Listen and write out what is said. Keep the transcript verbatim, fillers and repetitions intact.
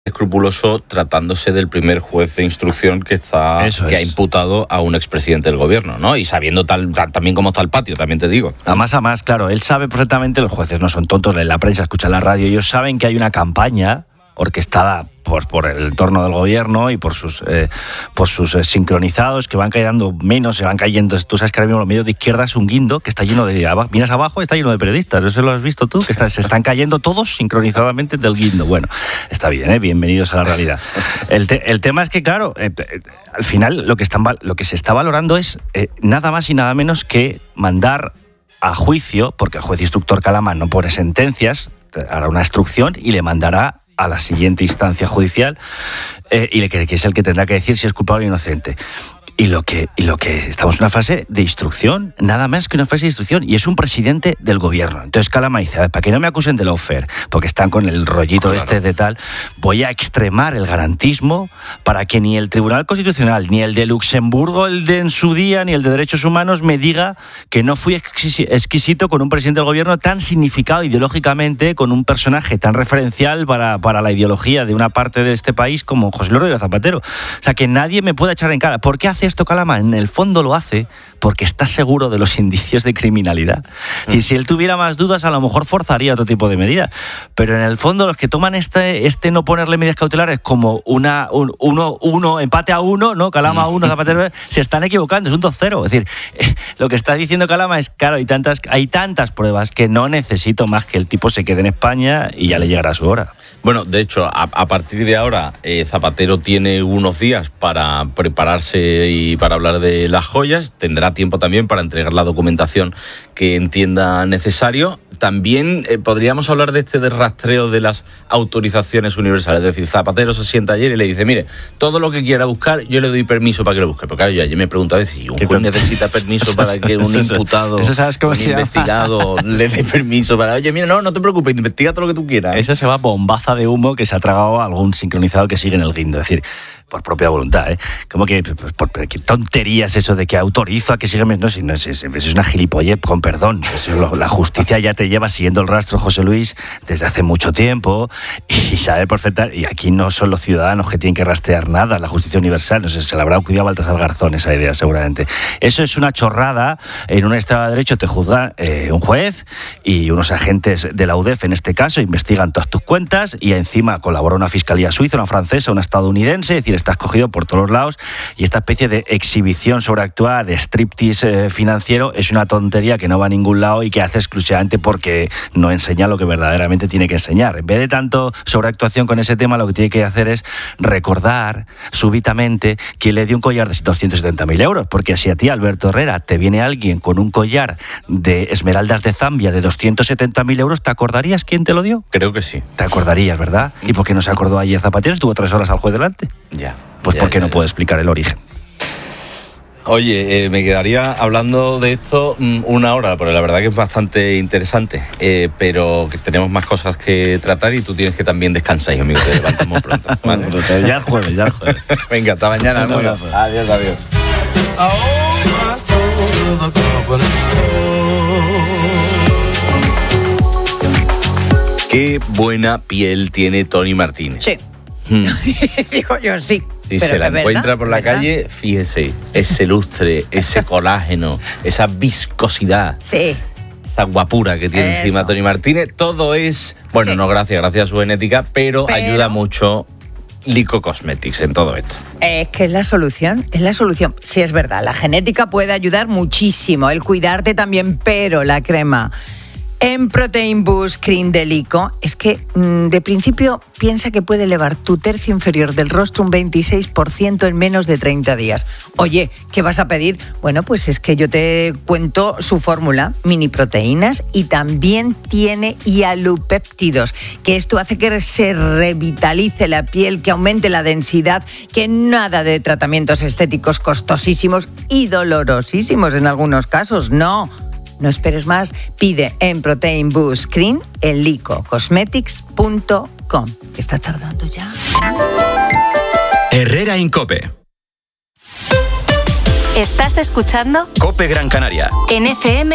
escrupuloso tratándose del primer juez de instrucción que está Eso que es. ha imputado a un expresidente del gobierno, ¿no? Y sabiendo tal, tal también cómo está el patio, también te digo. A más a más, claro, él sabe perfectamente, los jueces no son tontos, leen la prensa, escuchan la radio, ellos saben que hay una campaña orquestada por, por el entorno del gobierno y por sus eh, por sus eh, sincronizados que van cayendo menos, se van cayendo. Tú sabes que ahora mismo los medios de izquierda es un guindo que está lleno de... Miras abajo, está lleno de periodistas, ¿eso lo has visto tú? Que está, se están cayendo todos sincronizadamente del guindo. Bueno, está bien, ¿eh? Bienvenidos a la realidad. El, te, el tema es que, claro, eh, eh, al final lo que, están, lo que se está valorando es eh, nada más y nada menos que mandar a juicio, porque el juez instructor Calama no pone sentencias, hará una instrucción y le mandará a la siguiente instancia judicial eh, y le, que es el que tendrá que decir si es culpable o inocente. Y lo que y lo que estamos en una fase de instrucción, nada más que una fase de instrucción, y es un presidente del gobierno. Entonces Calama dice, a ver, para que no me acusen de lawfare, porque están con el rollito claro. este de tal, voy a extremar el garantismo para que ni el Tribunal Constitucional, ni el de Luxemburgo, el de en su día, ni el de Derechos Humanos me diga que no fui exquisito con un presidente del gobierno tan significado ideológicamente, con un personaje tan referencial para, para la ideología de una parte de este país como José Luis Rodríguez Zapatero. O sea, que nadie me pueda echar en cara. ¿Por qué hace esto Calama? En el fondo lo hace porque está seguro de los indicios de criminalidad. Y si él tuviera más dudas, a lo mejor forzaría otro tipo de medida. Pero en el fondo los que toman este, este no ponerle medidas cautelares como una un, uno, uno, empate a uno, ¿no? Calama uno, Zapatero, se están equivocando, es un dos cero. Es decir, eh, lo que está diciendo Calama es, claro, hay tantas, hay tantas pruebas que no necesito más que el tipo se quede en España y ya le llegará su hora. Bueno, de hecho, a, a partir de ahora, eh, Zapatero tiene unos días para prepararse y para hablar de las joyas. Tendrá tiempo también para entregar la documentación que entienda necesario. También eh, podríamos hablar de este de rastreo de las autorizaciones universales. Es decir, Zapatero se sienta ayer y le dice, mire, todo lo que quiera buscar, yo le doy permiso para que lo busque. Porque claro, yo ayer me preguntaba si un juez necesita permiso para que un imputado, eso sabes cómo un se investigado llama. le dé permiso para... Oye, mira, no, no te preocupes, investiga todo lo que tú quieras. Eso se va bombaza de humo que se ha tragado a algún sincronizado que sigue en el guindo. Es decir, por propia voluntad, ¿eh? Como que, por, por, qué tonterías eso de que autorizo a que sigan... No, si no es, es, es una gilipollez, con perdón. Eso, la justicia ya te lleva siguiendo el rastro, José Luis, desde hace mucho tiempo y sabe perfectamente... Y aquí no son los ciudadanos que tienen que rastrear nada, la justicia universal. No sé, se le habrá cuidado a Baltasar Garzón esa idea, seguramente. Eso es una chorrada. En un Estado de Derecho te juzga eh, un juez y unos agentes de la U D E F, en este caso, investigan todas tus cuentas y encima colabora una fiscalía suiza, una francesa, una estadounidense. Es decir, estás cogido por todos los lados y esta especie de exhibición sobreactuada, de striptease eh, financiero, es una tontería que no va a ningún lado y que hace exclusivamente porque no enseña lo que verdaderamente tiene que enseñar. En vez de tanto sobreactuación con ese tema, lo que tiene que hacer es recordar súbitamente que le dio un collar de doscientos setenta mil euros, porque si a ti, Alberto Herrera, te viene alguien con un collar de esmeraldas de Zambia de doscientos setenta mil euros, ¿te acordarías quién te lo dio? Creo que sí. Te acordarías, ¿verdad? ¿Y por qué no se acordó ayer Zapatero? Estuvo tres horas al juez delante. Ya. Pues ya, porque ya, no ya. puedo explicar el origen. Oye, eh, me quedaría hablando de esto mmm, una hora, porque la verdad que es bastante interesante, eh, pero que tenemos más cosas que tratar y tú tienes que también descansar, hijo mío, te levantas muy pronto. ¿Vale? Ya el jueves, ya el jueves. Venga, hasta mañana. No, Muy no, bien. no. Adiós, adiós. Qué buena piel tiene Tony Martínez. Sí. Hmm. Digo yo, sí. Si Pero se la es encuentra verdad, por la ¿verdad? calle, fíjese, ese lustre, ese colágeno, esa viscosidad, Sí. esa guapura que tiene Eso. encima Tony Martínez, todo es, bueno, Sí. no gracias, gracias a su genética, pero, Pero- ayuda mucho Lico Cosmetics en todo esto. Es que es la solución, es la solución. Sí, es verdad, la genética puede ayudar muchísimo, el cuidarte también, pero la crema en Protein Boost Cream de Lico es que mmm, de principio piensa que puede elevar tu tercio inferior del rostro un veintiséis por ciento en menos de treinta días. Oye, ¿qué vas a pedir? Bueno, pues es que yo te cuento su fórmula, mini proteínas, y también tiene hialupéptidos, que esto hace que se revitalice la piel, que aumente la densidad, que nada de tratamientos estéticos costosísimos y dolorosísimos en algunos casos, no. No esperes más, pide en Protein Boost Cream en lico cosmetics punto com. ¿Qué estás tardando ya? Herrera Incope. Estás escuchando Cope Gran Canaria. en F M